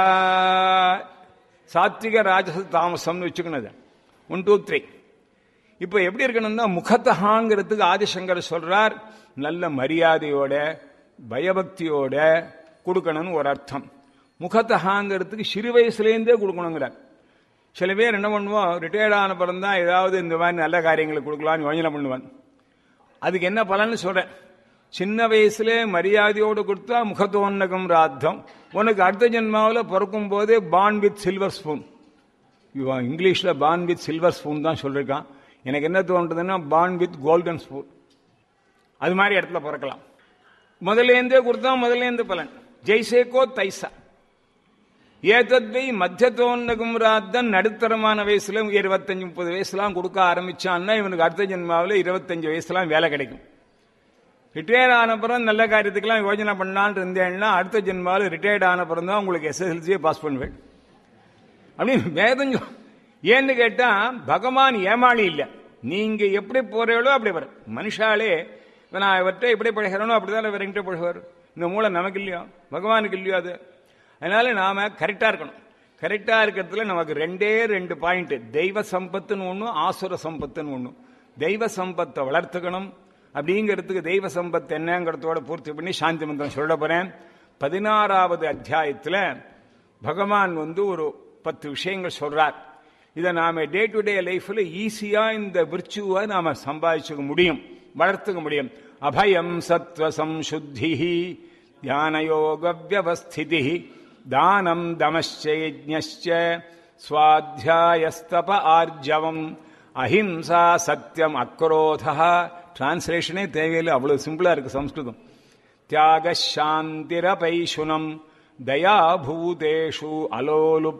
சாத்விக ராஜச தாமசம்னு வச்சுக்கணும். 1 2 3. இப்ப எப்படி இருக்கணும்னா முகத்தகாங்கிறதுக்கு ஆதிசங்கர் சொல்றார், நல்ல மரியாதையோட பயபக்தியோட கொடுக்கணும்னு ஒரு அர்த்தம். முகத்தகாங்கிறதுக்கு சிறு வயசுலேருந்தே கொடுக்கணுங்கிறார். சில பேர் என்ன பண்ணுவோம், ரிட்டையர்ட் ஆன பிறந்தான் ஏதாவது இந்த மாதிரி நல்ல காரியங்களை கொடுக்கலான்னு யோஜனை பண்ணுவான். அதுக்கு என்ன பலன்னு சொல்றேன். சின்ன வயசுல மரியாதையோடு கொடுத்தா முகத்தோன்னகம் ராத்தம். உனக்கு அடுத்த ஜென்மாவில் பிறக்கும் போதே பார்ன் வித் சில்வர் ஸ்பூன். இங்கிலீஷ்ல பார்ன் வித் சில்வர் ஸ்பூன் தான் சொல்லிருக்கான். எனக்கு என்ன தோன்றதுன்னா பார்ன் வித் கோல்டன் ஸ்பூன். அது மாதிரி இடத்துல பிறக்கலாம். முதலேந்தே கொடுத்தா முதலேந்து பலன். ஜெய்சேகோ தைசா ஏதத்வை மத்தியத்தோன்னகம் ராத்தன். நடுத்தரமான வயசுல 25 30 வயசுலாம் கொடுக்க ஆரம்பிச்சான்னா இவனுக்கு அடுத்த ஜென்மாவில் 25 வயசுலாம் வேலை கிடைக்கும். ரிட்டையர்ட் ஆன பிறகு நல்ல காரியத்துக்கெல்லாம் யோஜனை பண்ணான்னு இருந்தேன்னா அடுத்த ஜென்மாவில் ரிட்டையர்ட் ஆன பிறகு தான் உங்களுக்கு SSLC பாஸ் பண்ணுவேன் அப்படின்னு வேதம். ஏன்னு கேட்டா பகவான் ஏமாளி இல்லை. நீங்க எப்படி போறீங்களோ அப்படி வர மனுஷாலே நான் இவர்கிட்ட எப்படி பழகிறனோ அப்படிதான் இவர்கிட்ட பழகுவார். இந்த மூளை நமக்கு இல்லையோ பகவானுக்கு இல்லையோ அது. அதனால நாம கரெக்டா இருக்கணும். கரெக்டா இருக்கிறதுல நமக்கு 2 பாயிண்ட். தெய்வ சம்பத்துன்னு ஒண்ணு, ஆசுர சம்பத்துன்னு ஒண்ணு. தெய்வ சம்பத்தை வளர்த்துக்கணும். அப்படிங்கிறதுக்கு தெய்வ சம்பத் என்னங்கிறதோட பூர்த்தி பண்ணி சாந்தி மந்திரம் சொல்ல போறேன். 16வது அத்தியாயத்துல பகவான் ஒரு 10 விஷயங்கள் சொல்றார். இதை நாம டே டு டே லைஃப்ல ஈஸியா இந்த விர்ச்சுவை நாம சம்பாதிச்சுக்க முடியும், வளர்த்துக்க முடியும். அபயம் சத்வ சம்சுத்தி தியானயோக வியவஸ்திதி தானம் தமச்ச ஸ்வாத்யாயஸ்தப ஆர்ஜவம் அஹிம்சா சத்யம் அக்ரோதா. டிரான்ஸ்லேஷனே தேவையில்லை, அவ்வளவு சிம்பிளா இருக்கு சம்ஸ்கிருதம். தியாக சாந்திரபைஷுனம் தயா பூதேஷு அலோலுப்